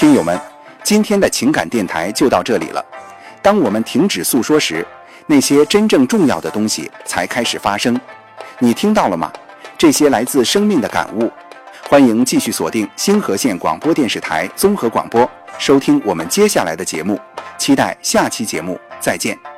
听友们，今天的情感电台就到这里了。当我们停止诉说时，那些真正重要的东西才开始发生。你听到了吗？这些来自生命的感悟。欢迎继续锁定星河县广播电视台综合广播，收听我们接下来的节目。期待下期节目，再见。